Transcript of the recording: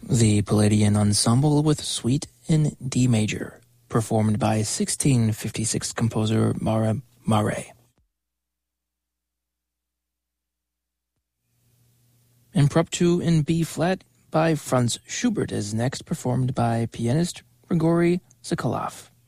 The Palladian Ensemble with Suite in D major, performed by 1656 composer Mara Mare. Impromptu in B flat by Franz Schubert is next, performed by pianist Grigory Sokolov.